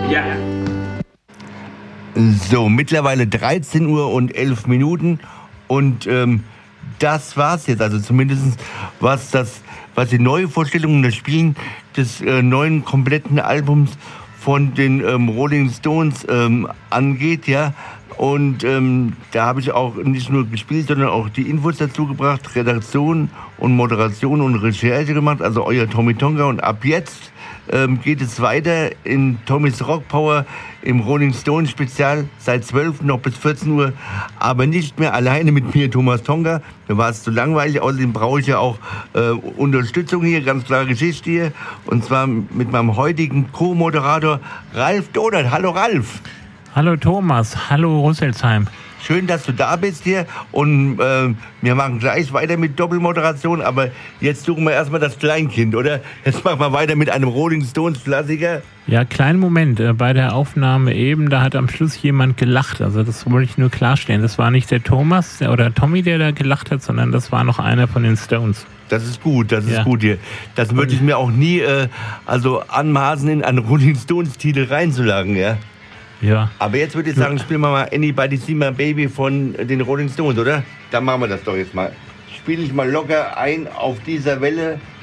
Ja. So, mittlerweile 13 Uhr und 11 Minuten und das war's jetzt. Also zumindest was die neue Vorstellung, das Spielen des neuen kompletten Albums von den Rolling Stones angeht, ja. Und da habe ich auch nicht nur gespielt, sondern auch die Infos dazu gebracht, Redaktion und Moderation und Recherche gemacht, also euer Tommy Tonga. Und ab jetzt geht es weiter in Tommys Rock Power im Rolling Stones Spezial seit 12 noch bis 14 Uhr, aber nicht mehr alleine mit mir, Thomas Tonga. Mir war es zu langweilig, außerdem brauche ich ja auch Unterstützung hier, ganz klare Geschichte hier, und zwar mit meinem heutigen Co-Moderator Ralf Donert. Hallo Ralf. Hallo Thomas, hallo Rüsselsheim. Schön, dass du da bist hier und wir machen gleich weiter mit Doppelmoderation, aber jetzt suchen wir erstmal das Kleinkind, oder? Jetzt machen wir weiter mit einem Rolling Stones Klassiker. Ja, kleinen Moment, bei der Aufnahme eben, da hat am Schluss jemand gelacht, also das wollte ich nur klarstellen. Das war nicht der Thomas oder Tommy, der da gelacht hat, sondern das war noch einer von den Stones. Das ist gut hier. Das würde ich mir auch nie anmaßen, in einen Rolling Stones Titel reinzulagen, ja? Ja. Aber jetzt würde ich sagen, spielen wir mal Anybody See My Baby von den Rolling Stones, oder? Dann machen wir das doch jetzt mal. Spiele ich mal locker ein auf dieser Welle